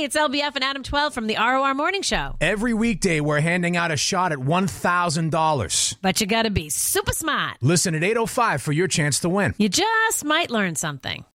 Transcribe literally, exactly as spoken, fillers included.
Hey, it's L B F and Adam twelve from the R O R Morning Show. Every weekday, we're handing out a shot at one thousand dollars. But you gotta be super smart. Listen at eight oh five for your chance to win. You just might learn something.